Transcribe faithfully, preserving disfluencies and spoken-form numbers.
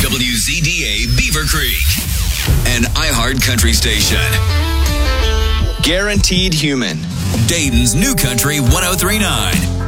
W Z D A Beaver Creek, an iHeart country station. Guaranteed Human. Dayton's New Country one oh three point nine.